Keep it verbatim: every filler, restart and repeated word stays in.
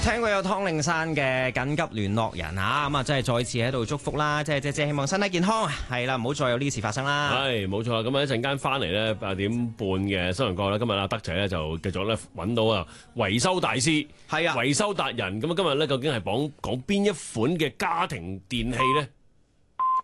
聽過有湯令山嘅緊急聯絡人嚇，咁啊真係再次喺度祝福啦，即係即係希望身體健康，係啦，唔好再有呢事發生啦。 係冇錯，咁啊一陣間翻嚟咧八點半嘅新聞角咧，今日阿德仔咧就繼續咧揾到啊維修大師， 係啊， 維修達人。咁啊今日咧究竟係講講邊一款嘅家庭電器咧？